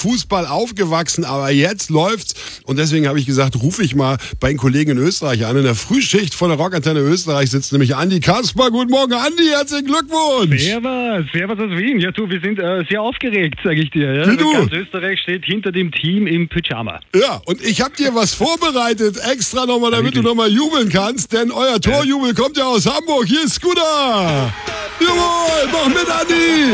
Fußball aufgewachsen, aber jetzt läuft's. Und deswegen habe ich gesagt, rufe ich mal bei den Kollegen in Österreich an. In der Frühschicht von der Rockantenne Österreich sitzt nämlich Andi Kasper. Guten Morgen, Andi, herzlichen Glückwunsch. Servus aus Wien. Ja, du, wir sind sehr aufgeregt, sage ich dir. Ja? Wie du? Ganz Österreich steht hinter dem Team im Pyjama. Ja, und ich habe dir was vorbereitet, extra nochmal, damit du nochmal jubeln kannst, denn euer Torjubel kommt ja aus Hamburg. Hier ist Scooter. Jawohl, mach mit, Andi.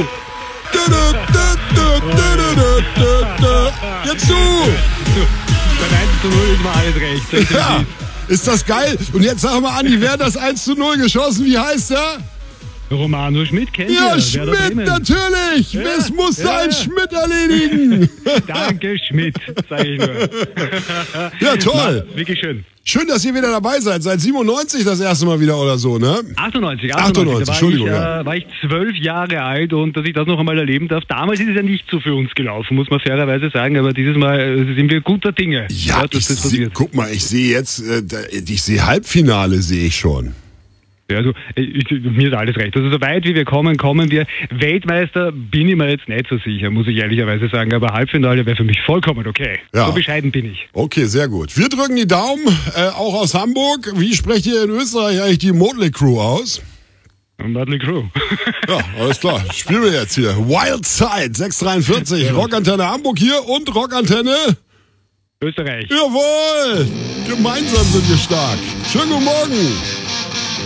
Jetzt du. Beim 1:0 ist mir alles recht. Ja, ist das geil? Und jetzt sag mal, Andi, wer hat das 1:0 geschossen? Wie heißt er? Romano Schmidt kennt ihr. Ja, Schmidt, natürlich. Ja, es muss ein ja. Schmidt erledigen. Danke, Schmidt, sage ich nur. Ja, toll. Na, wirklich schön. Schön, dass ihr wieder dabei seid. Seit 97 das erste Mal wieder oder so, ne? 98. Da Entschuldigung, war ich 12 Jahre alt und dass ich das noch einmal erleben darf. Damals ist es ja nicht so für uns gelaufen, muss man fairerweise sagen, aber dieses Mal sind wir guter Dinge. Ja, guck mal, ich sehe jetzt, ich sehe Halbfinale, sehe ich schon. Ja, also mir ist alles recht. Also so weit wie wir kommen, kommen wir. Weltmeister bin ich mir jetzt nicht so sicher, muss ich ehrlicherweise sagen. Aber Halbfinale wäre für mich vollkommen okay. Ja. So bescheiden bin ich. Okay, sehr gut. Wir drücken die Daumen, auch aus Hamburg. Wie sprecht ihr in Österreich eigentlich die Motley Crew aus? Motley Crew. Ja, alles klar. Spielen wir jetzt hier. Wild Side 643, ja. Rockantenne Hamburg hier und Rockantenne Österreich. Jawohl! Gemeinsam sind wir stark. Schönen guten Morgen.